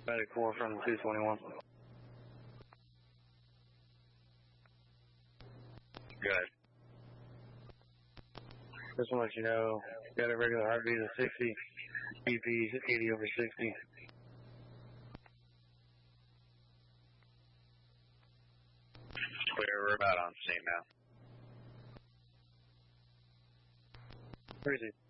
Medic 4 from 221. Good. Just want to let you know, got a regular heartbeat of 60, BP 80 over 60. Clear, we're about on scene now. Crazy.